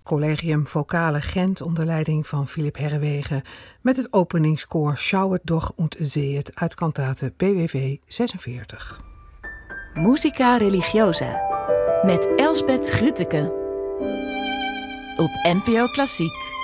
Collegium Vocale Gent onder leiding van Philip Herrewegen met het openingskoor Schauet doch und sehet uit kantate BWV 46. Musica religiosa met Elsbeth Grütke op NPO Klassiek.